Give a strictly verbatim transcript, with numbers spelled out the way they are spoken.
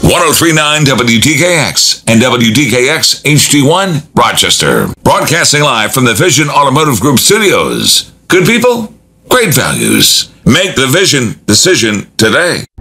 three point nine W D K X and W D K X H D one, Rochester. Broadcasting live from the Vision Automotive Group studios. Good people, great values. Make the Vision decision today.